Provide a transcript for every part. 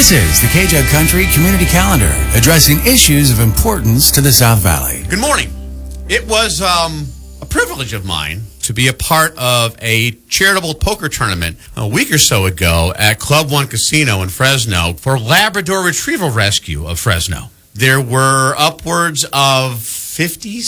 This is the KJUG Country Community Calendar, addressing issues of importance to the South Valley. Good morning. It was a privilege of mine to be a part of a charitable poker tournament a week or so ago at Club One Casino in Fresno for Labrador Retrieval Rescue of Fresno. There were upwards of 50,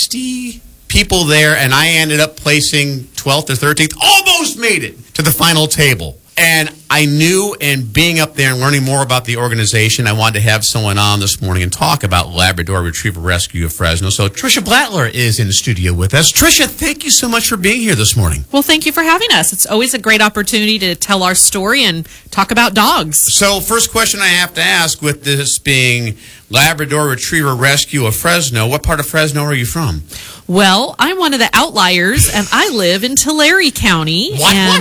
60 people there, and I ended up placing 12th or 13th, almost made it to the final table. And I knew, and being up there and learning more about the organization, I wanted to have someone on this morning and talk about Labrador Retrieval Rescue of Fresno. So Tricia Blattler is in the studio with us. Tricia, thank you so much for being here this morning. Well, thank you for having us. It's always a great opportunity to tell our story and talk about dogs. So first question I have to ask, with this being Labrador Retriever Rescue of Fresno, what part of Fresno are you from? Well, I'm one of the outliers, and I live in Tulare County.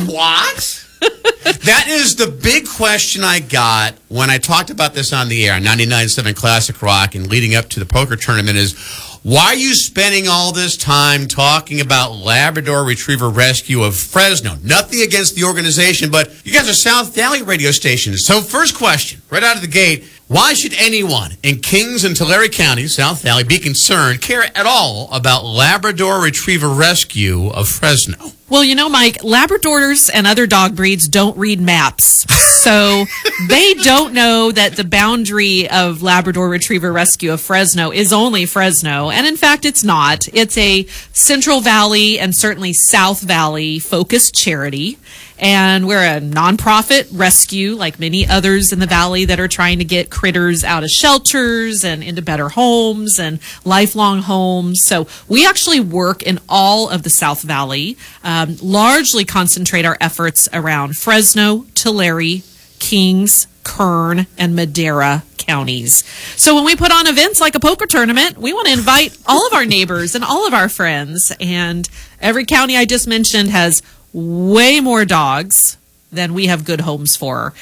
What? That is the big question I got when I talked about this on the air on 99.7 Classic Rock and leading up to the poker tournament is, why are you spending all this time talking about Labrador Retriever Rescue of Fresno? Nothing against the organization, but you guys are South Valley radio stations. So first question, right out of the gate, why should anyone in Kings and Tulare County, South Valley, be concerned, care at all about Labrador Retriever Rescue of Fresno? Well, you know, Mike, Labradors and other dog breeds don't read maps. So they don't know that the boundary of Labrador Retriever Rescue of Fresno is only Fresno. And in fact, it's not. It's a Central Valley and certainly South Valley focused charity. And we're a nonprofit rescue, like many others in the valley that are trying to get critters out of shelters and into better homes and lifelong homes. So we actually work in all of the South Valley, largely concentrate our efforts around Fresno, Tulare, Kings, Kern, and Madera counties. So when we put on events like a poker tournament, we want to invite all of our neighbors and all of our friends. And every county I just mentioned has way more dogs than we have good homes for.